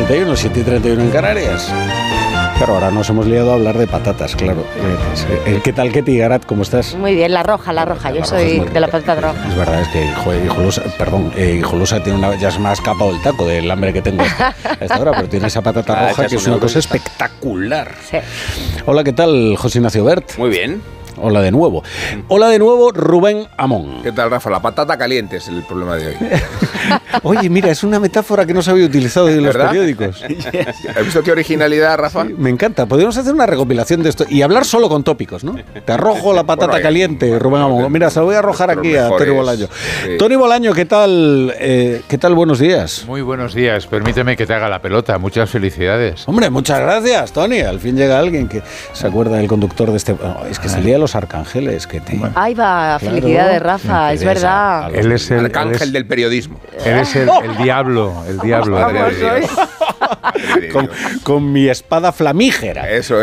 7:31, 7:31 en Canarias. Claro, ahora nos hemos liado a hablar de patatas, claro. ¿Qué tal, Ketty Garat? ¿Cómo estás? Muy bien, la roja. Yo soy de la patata roja. Es verdad, es que Hijolosa tiene ya se me ha escapado el taco del hambre que tengo a esta hora, pero tiene esa patata roja que es una cosa espectacular. Sí. Hola, ¿qué tal, José Ignacio Bert? Muy bien. Hola de nuevo. Hola de nuevo, Rubén Amón. ¿Qué tal, Rafa? La patata caliente es el problema de hoy. Oye, mira, es una metáfora que no se había utilizado en los periódicos. ¿Has visto qué originalidad, Rafa? Sí, me encanta. Podríamos hacer una recopilación de esto y hablar solo con tópicos, ¿no? Te arrojo la patata caliente, Rubén Amón. Mira, se lo voy a arrojar aquí a Tony Bolaño. Sí. Tony Bolaño, ¿qué tal? ¿Qué tal? Buenos días. Muy buenos días. Permíteme que te haga la pelota. Muchas felicidades. Hombre, muchas gracias, Tony. Al fin llega alguien que se acuerda del conductor de este... No, es que es el Día de los Arcángeles. Ahí va, claro. Felicidades, Rafa, es verdad. Él es el arcángel del periodismo. Él es el diablo, el diablo. Con mi espada flamígera. Eso